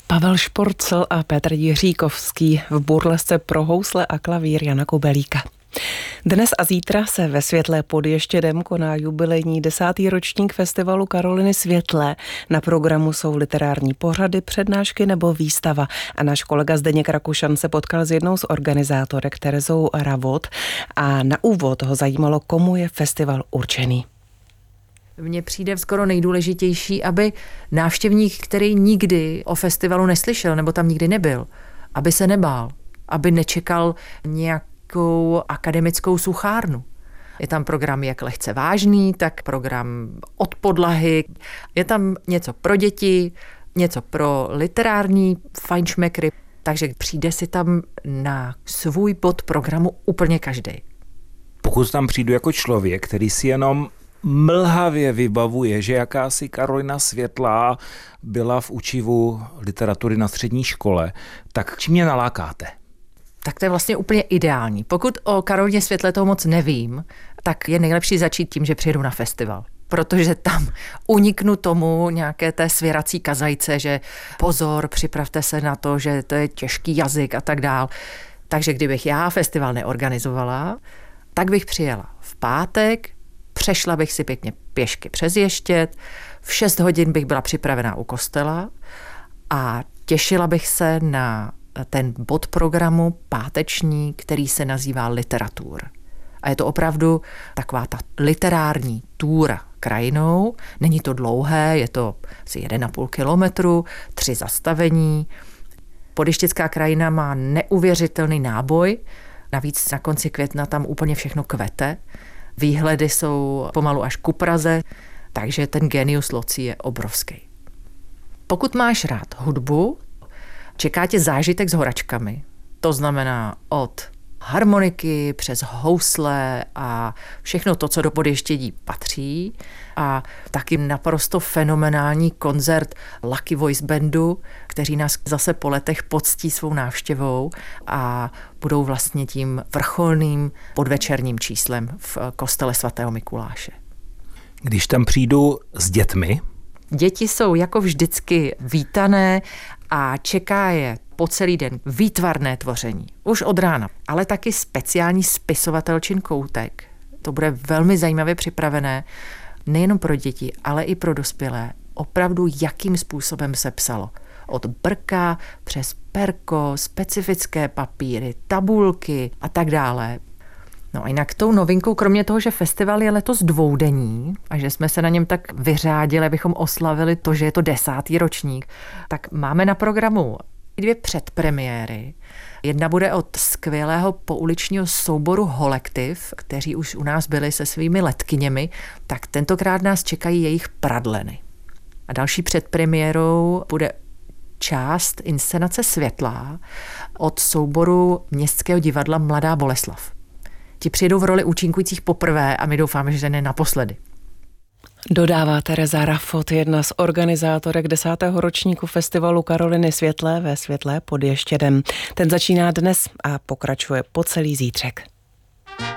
Pavel Šporcl a Petr Jiříkovský v burlesce pro housle a klavír Jana Kubelíka. Dnes a zítra se ve Světlé pod Ještědem koná jubilejní 10. ročník festivalu Karoliny Světlé. Na programu jsou literární pořady, přednášky nebo výstava. A náš kolega Zdeněk Rakušan se potkal s jednou z organizátorek, Terezou Ravot, a na úvod ho zajímalo, komu je festival určený. Mně přijde skoro nejdůležitější, aby návštěvník, který nikdy o festivalu neslyšel nebo tam nikdy nebyl, aby se nebál, aby nečekal nějakou akademickou suchárnu. Je tam program jak lehce vážný, tak program od podlahy. Je tam něco pro děti, něco pro literární fajnšmekry, takže přijde si tam na svůj bod programu úplně každý. Pokud tam přijdu jako člověk, který si jenom mlhavě vybavuje, že jakási Karolina Světlá byla v učivu literatury na střední škole, tak čím mě nalákáte? Tak to je vlastně úplně ideální. Pokud o Karolině Světlé toho moc nevím, tak je nejlepší začít tím, že přijedu na festival. Protože tam uniknu tomu nějaké té svěrací kazajce, že pozor, připravte se na to, že to je těžký jazyk a tak dál. Takže kdybych já festival neorganizovala, tak bych přijela v pátek, přešla bych si pěkně pěšky přes Ještěd, v 6 hodin bych byla připravená u kostela a těšila bych se na ten bod programu páteční, který se nazývá Literatur. A je to opravdu taková ta literární túra krajinou. Není to dlouhé, je to asi 1,5 kilometru, 3 zastavení. Podještědská krajina má neuvěřitelný náboj, navíc na konci května tam úplně všechno kvete. Výhledy jsou pomalu až ku Praze, takže ten genius loci je obrovský. Pokud máš rád hudbu, čeká tě zážitek s horačkami. To znamená od harmoniky přes housle a všechno to, co do Podještědí patří. A taky naprosto fenomenální koncert Lucky Voice Bandu, kteří nás zase po letech poctí svou návštěvou a budou vlastně tím vrcholným podvečerním číslem v kostele svatého Mikuláše. Když tam přijdu s dětmi? Děti jsou jako vždycky vítané a čeká je po celý den výtvarné tvoření. Už od rána, ale taky speciální spisovatelčin koutek. To bude velmi zajímavě připravené, nejenom pro děti, ale i pro dospělé. Opravdu, jakým způsobem se psalo. Od brka přes perko, specifické papíry, tabulky a tak dále. No a jinak tou novinkou, kromě toho, že festival je letos dvoudenní a že jsme se na něm tak vyřádili, abychom oslavili to, že je to 10. ročník, tak máme na programu 2 předpremiéry. Jedna bude od skvělého pouličního souboru Holektiv, kteří už u nás byli se svými letkyněmi, tak tentokrát nás čekají jejich Pradleny. A další předpremiérou bude část inscenace Světlá od souboru Městského divadla Mladá Boleslav. Ti přijedou v roli účinkujících poprvé a my doufáme, že ne naposledy. Dodává Tereza Ravot, jedna z organizátorek 10. ročníku festivalu Karoliny Světlé ve Světlé pod Ještědem. Ten začíná dnes a pokračuje po celý zítřek.